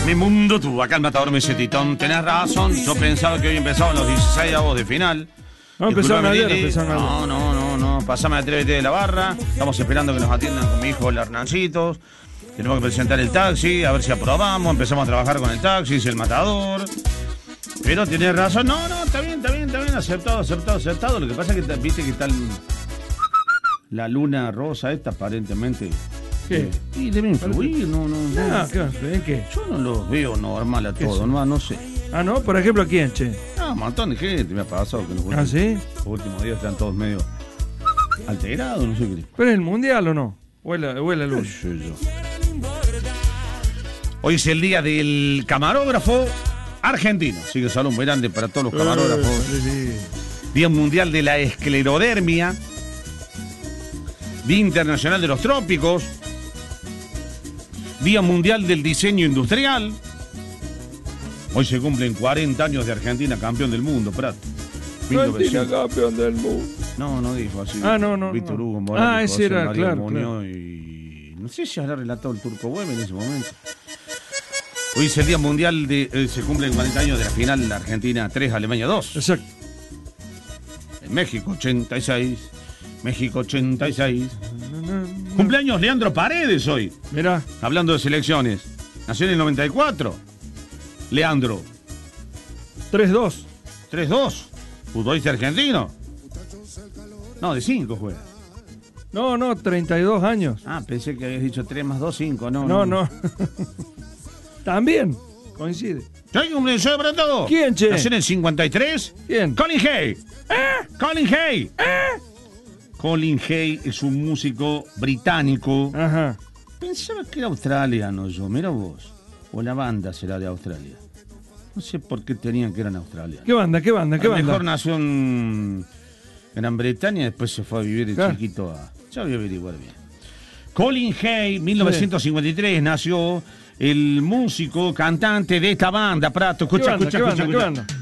Mi mundo, tú, acá el matador me dice Titón, tenés razón, yo pensaba que hoy empezaban los 16 avos de final. No, empezaron ayer, No, pasame a Atrévete de la Barra, estamos esperando que nos atiendan con mi hijo el Hernancitos, tenemos que presentar el taxi, a ver si aprobamos, empezamos a trabajar con el taxi, dice el matador. Pero tenés razón, no, está bien, aceptado, lo que pasa es que viste que está la luna rosa esta aparentemente. ¿Qué? Y debe influir, no. ¿En qué? Yo no los veo normal a todos, no sé. Ah, ¿no? Por ejemplo, ¿a quién, che? Un montón de gente me ha pasado que ¿Sí? Los últimos días están todos medio alterados, no sé qué. ¿Pero es el mundial o no? ¿O es la luz? Hoy es el día del camarógrafo argentino. Así que saludo muy grande para todos los camarógrafos. Sí. Día mundial de la esclerodermia. Día internacional de los trópicos. Día mundial del diseño industrial. Hoy se cumplen 40 años de Argentina campeón del mundo, Prat. Argentina campeón del mundo. No dijo así. No. Víctor Hugo Morales. Ese era, María claro. Y no sé si habrá relatado el Turco Web en ese momento. Hoy es el día mundial de... se cumplen 40 años de la final Argentina 3, Alemania 2. Exacto. En México 86. México 86. Cumpleaños Leandro Paredes hoy. Mirá. Hablando de selecciones. Nació en el 94. Leandro. 3-2. 3-2. Futbolista argentino. No, de 5 juega. No, 32 años. Ah, pensé que habías dicho 3 más 2, 5. No. También coincide. ¿Soy cumpleaños para todo? ¿Quién, che? Nació en el 53. ¿Quién? Colin Hay. Colin Hay. Colin Hay es un músico británico. Ajá. Pensaba que era australiano yo, mira vos. O la banda será de Australia. No sé por qué tenían que eran australianos. ¿Qué banda? A lo mejor nació en Gran Bretaña y después se fue a vivir de chiquito a... Ya voy a averiguar bien. Colin Hay, 1953, nació el músico, cantante de esta banda, Prato. Escucha. ¿Qué banda?